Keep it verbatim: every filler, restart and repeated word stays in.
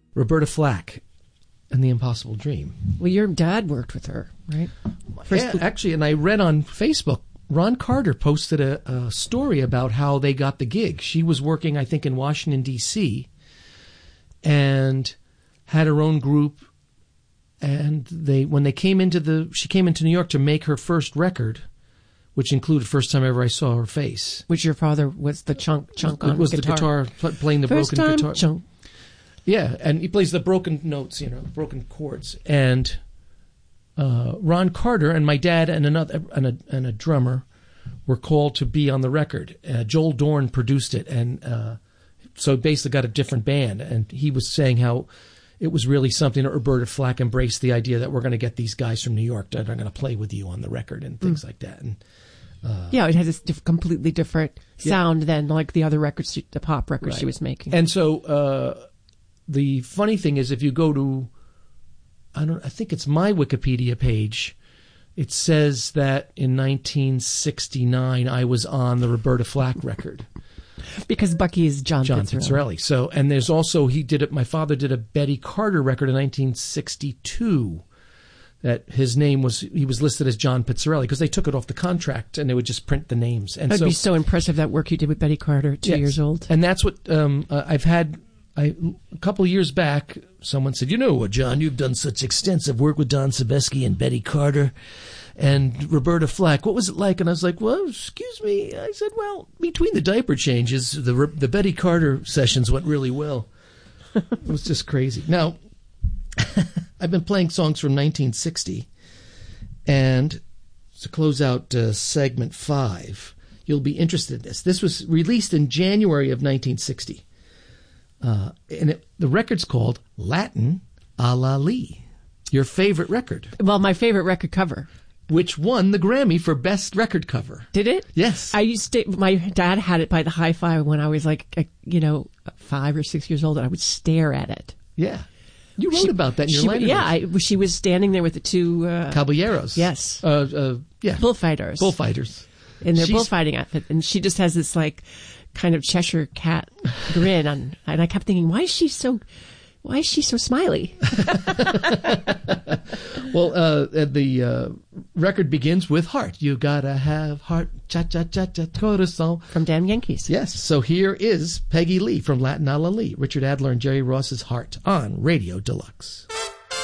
Roberta Flack and The Impossible Dream. Well, your dad worked with her, right? First yeah, actually, and I read on Facebook, Ron Carter posted a, a story about how they got the gig. She was working, I think, in Washington, D C, and had her own group. And they, when they came into the, she came into New York to make her first record, which included First Time Ever I Saw Her Face. Which your father was the chunk, chunk on It was guitar. the guitar, pl- playing the First broken time guitar. chunk. Yeah, and he plays the broken notes, you know, broken chords. And uh, Ron Carter and my dad and another and a, and a drummer were called to be on the record. Uh, Joel Dorn produced it, and uh, so basically got a different band. And he was saying how it was really something that Roberta Flack embraced the idea that we're going to get these guys from New York that are going to play with you on the record and things mm. like that. And uh, yeah, it has a diff- completely different sound yeah. than like the other records, she, the pop records right. she was making. And so. Uh, The funny thing is, if you go to, I don't, I think it's my Wikipedia page, it says that in nineteen sixty-nine I was on the Roberta Flack record. Because Bucky is John, John Pizzarelli. Pizzarelli. So, and there's also, he did it, my father did a Betty Carter record in nineteen sixty-two that his name was, he was listed as John Pizzarelli because they took it off the contract and they would just print the names. And That'd so, be so impressive, that work you did with Betty Carter, two yes. years old. And that's what um, uh, I've had. I, a couple of years back, someone said, you know what, John, you've done such extensive work with Don Sebesky and Betty Carter and Roberta Flack. What was it like? And I was like, well, excuse me. I said, well, between the diaper changes, the the Betty Carter sessions went really well. It was just crazy. Now, I've been playing songs from nineteen sixty, and to close out uh, segment five, you'll be interested in this. This was released in January of nineteen sixty. Uh, and it, the record's called Latin a la Lee, your favorite record. Well, my favorite record cover. Which won the Grammy for Best Record Cover. Did it? Yes. I used to, my dad had it by the hi-fi when I was like, a, you know, five or six years old, and I would stare at it. Yeah. You wrote she, about that in your she, language. Yeah, I, she was standing there with the two... Uh, Caballeros. Yes. Uh, uh, yeah. Bullfighters. Bullfighters. In their She's, bullfighting outfit. And she just has this, like, kind of Cheshire cat grin on, and I kept thinking, why is she so, why is she so smiley? Well, uh, the uh, record begins with Heart. You gotta have heart, cha cha cha cha corazón. From Damn Yankees. Yes. So here is Peggy Lee from Latin a la Lee, Richard Adler and Jerry Ross's Heart on Radio Deluxe.